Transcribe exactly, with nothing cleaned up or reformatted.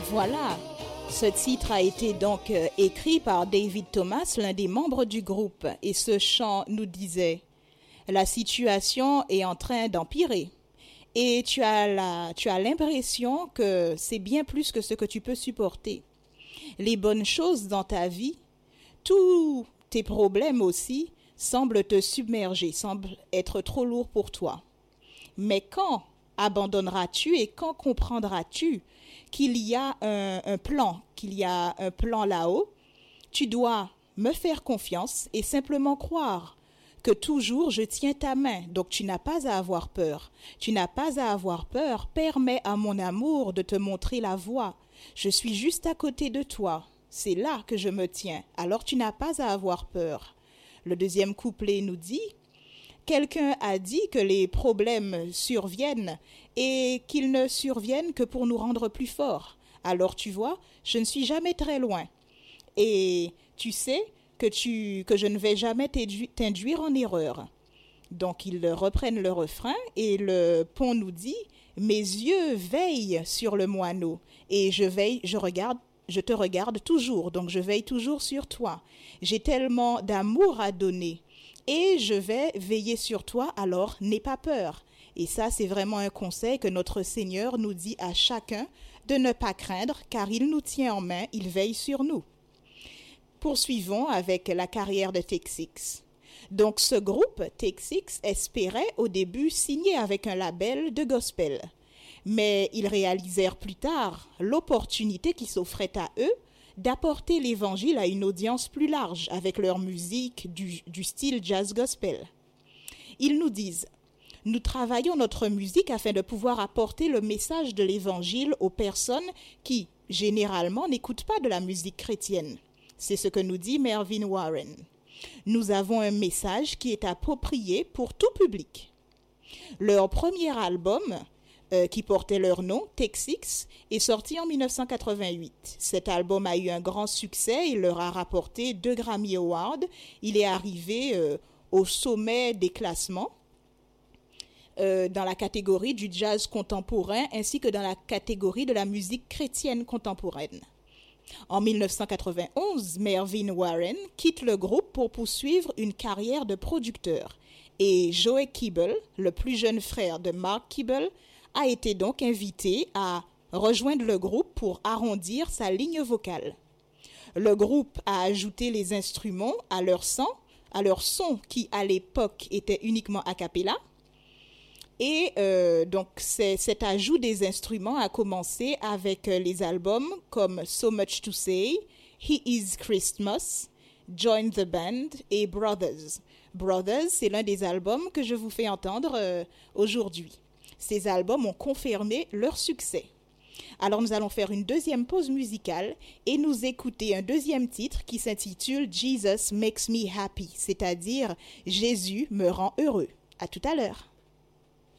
Voilà, ce titre a été donc euh, écrit par David Thomas, l'un des membres du groupe, et ce chant nous disait « La situation est en train d'empirer et tu as la, tu as l'impression que c'est bien plus que ce que tu peux supporter. Les bonnes choses dans ta vie, tous tes problèmes aussi, semblent te submerger, semblent être trop lourds pour toi. Mais quand abandonneras-tu et quand comprendras-tu qu'il y a un, un plan, qu'il y a un plan là-haut? Tu dois me faire confiance et simplement croire que toujours je tiens ta main. Donc tu n'as pas à avoir peur. Tu n'as pas à avoir peur. Permets à mon amour de te montrer la voie. Je suis juste à côté de toi. C'est là que je me tiens. Alors tu n'as pas à avoir peur. Le deuxième couplet nous dit « Quelqu'un a dit que les problèmes surviennent et qu'ils ne surviennent que pour nous rendre plus forts. Alors tu vois, je ne suis jamais très loin. Et tu sais que, tu, que je ne vais jamais t'induire en erreur. » Donc ils reprennent le refrain et le pont nous dit « Mes yeux veillent sur le moineau et je veille, je regarde, je te regarde toujours, donc je veille toujours sur toi. J'ai tellement d'amour à donner. Et je vais veiller sur toi, alors n'aie pas peur. » Et ça, c'est vraiment un conseil que notre Seigneur nous dit à chacun de ne pas craindre, car il nous tient en main, il veille sur nous. Poursuivons avec la carrière de Take Six. Donc, ce groupe, Take Six, espérait au début signer avec un label de gospel. Mais ils réalisèrent plus tard l'opportunité qui s'offrait à eux d'apporter l'évangile à une audience plus large avec leur musique du, du style jazz gospel. Ils nous disent « Nous travaillons notre musique afin de pouvoir apporter le message de l'évangile aux personnes qui, généralement, n'écoutent pas de la musique chrétienne. » C'est ce que nous dit Mervyn Warren. « Nous avons un message qui est approprié pour tout public. » Leur premier album, Euh, qui portait leur nom, Take Six, est sorti en dix-neuf cent quatre-vingt-huit. Cet album a eu un grand succès, il leur a rapporté deux Grammy Awards, il est arrivé euh, au sommet des classements euh, dans la catégorie du jazz contemporain ainsi que dans la catégorie de la musique chrétienne contemporaine. En dix-neuf cent quatre-vingt-onze, Mervyn Warren quitte le groupe pour poursuivre une carrière de producteur et Joey Keeble, le plus jeune frère de Mark Keeble, a été donc invité à rejoindre le groupe pour arrondir sa ligne vocale. Le groupe a ajouté les instruments à leur son, à leur son qui à l'époque était uniquement a cappella. Et euh, donc c'est, cet ajout des instruments a commencé avec les albums comme So Much to Say, He Is Christmas, Join the Band et Brothers. Brothers, c'est l'un des albums que je vous fais entendre euh, aujourd'hui. Ces albums ont confirmé leur succès. Alors nous allons faire une deuxième pause musicale et nous écouter un deuxième titre qui s'intitule Jesus Makes Me Happy, c'est-à-dire Jésus me rend heureux. À tout à l'heure.